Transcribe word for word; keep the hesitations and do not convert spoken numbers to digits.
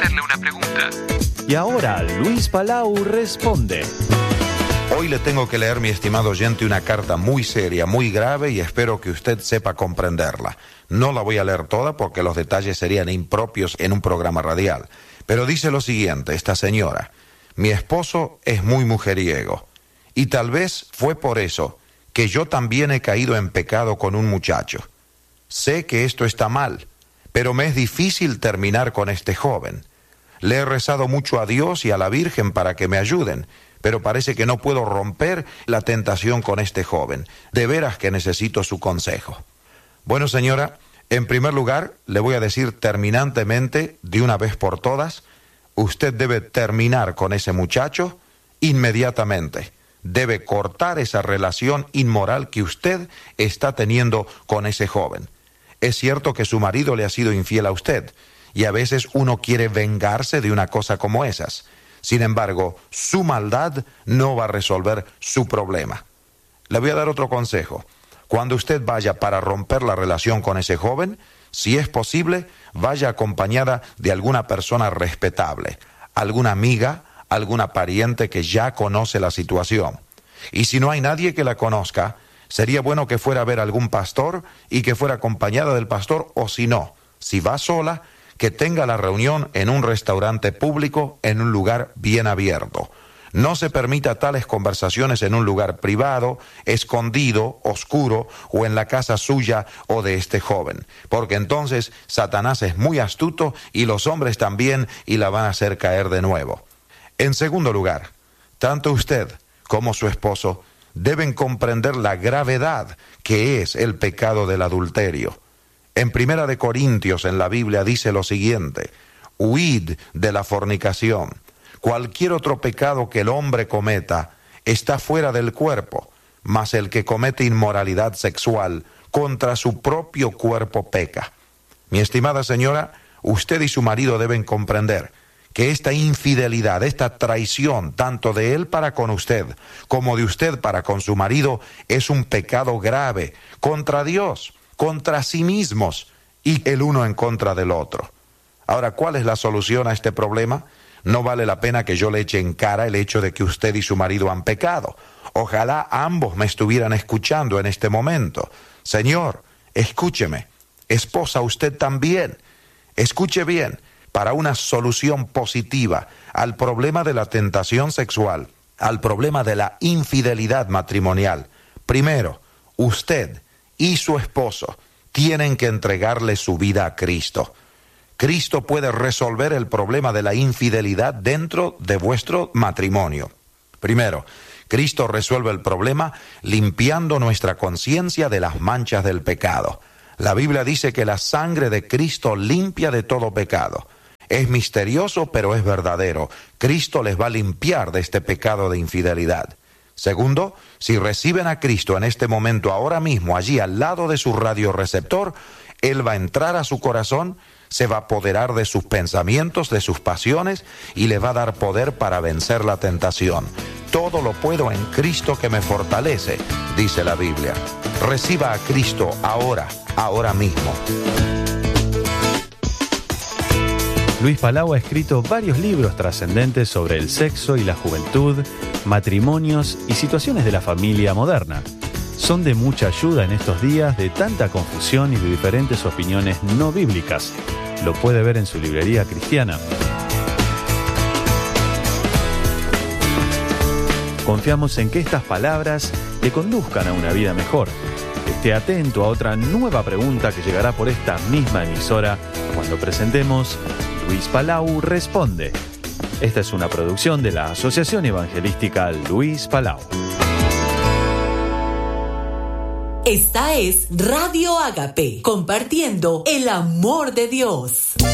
hacerle una pregunta. Y ahora Luis Palau responde. Hoy le tengo que leer, mi estimado oyente, una carta muy seria, muy grave, y espero que usted sepa comprenderla. No la voy a leer toda porque los detalles serían impropios en un programa radial. Pero dice lo siguiente, esta señora: mi esposo es muy mujeriego, y tal vez fue por eso que yo también he caído en pecado con un muchacho. Sé que esto está mal, pero me es difícil terminar con este joven. Le he rezado mucho a Dios y a la Virgen para que me ayuden, pero parece que no puedo romper la tentación con este joven. De veras que necesito su consejo. Bueno, señora, en primer lugar, le voy a decir terminantemente, de una vez por todas, usted debe terminar con ese muchacho inmediatamente. Debe cortar esa relación inmoral que usted está teniendo con ese joven. Es cierto que su marido le ha sido infiel a usted, y a veces uno quiere vengarse de una cosa como esas. Sin embargo, su maldad no va a resolver su problema. Le voy a dar otro consejo. Cuando usted vaya para romper la relación con ese joven, si es posible, vaya acompañada de alguna persona respetable, alguna amiga, alguna pariente que ya conoce la situación. Y si no hay nadie que la conozca, sería bueno que fuera a ver algún pastor y que fuera acompañada del pastor, o si no, si va sola, que tenga la reunión en un restaurante público, en un lugar bien abierto. No se permita tales conversaciones en un lugar privado, escondido, oscuro, o en la casa suya o de este joven, porque entonces Satanás es muy astuto y los hombres también, y la van a hacer caer de nuevo. En segundo lugar, tanto usted como su esposo deben comprender la gravedad que es el pecado del adulterio. En Primera de Corintios, en la Biblia, dice lo siguiente: huid de la fornicación. Cualquier otro pecado que el hombre cometa está fuera del cuerpo, mas el que comete inmoralidad sexual contra su propio cuerpo peca. Mi estimada señora, usted y su marido deben comprender que esta infidelidad, esta traición, tanto de él para con usted, como de usted para con su marido, es un pecado grave contra Dios, contra sí mismos, y el uno en contra del otro. Ahora, ¿cuál es la solución a este problema? No vale la pena que yo le eche en cara el hecho de que usted y su marido han pecado. Ojalá ambos me estuvieran escuchando en este momento. Señor, escúcheme. Esposa, usted también. Escuche bien. Para una solución positiva al problema de la tentación sexual, al problema de la infidelidad matrimonial, primero, usted y su esposo tienen que entregarle su vida a Cristo. Cristo puede resolver el problema de la infidelidad dentro de vuestro matrimonio. Primero, Cristo resuelve el problema limpiando nuestra conciencia de las manchas del pecado. La Biblia dice que la sangre de Cristo limpia de todo pecado. Es misterioso, pero es verdadero. Cristo les va a limpiar de este pecado de infidelidad. Segundo, si reciben a Cristo en este momento, ahora mismo, allí al lado de su radioreceptor, Él va a entrar a su corazón, se va a apoderar de sus pensamientos, de sus pasiones, y le va a dar poder para vencer la tentación. Todo lo puedo en Cristo que me fortalece, dice la Biblia. Reciba a Cristo ahora, ahora mismo. Luis Palau ha escrito varios libros trascendentes sobre el sexo y la juventud, matrimonios y situaciones de la familia moderna. Son de mucha ayuda en estos días de tanta confusión y de diferentes opiniones no bíblicas. Lo puede ver en su librería cristiana. Confiamos en que estas palabras le conduzcan a una vida mejor. Esté atento a otra nueva pregunta que llegará por esta misma emisora cuando presentemos Luis Palau Responde. Esta es una producción de la Asociación Evangelística Luis Palau. Esta es Radio Ágape, compartiendo el amor de Dios.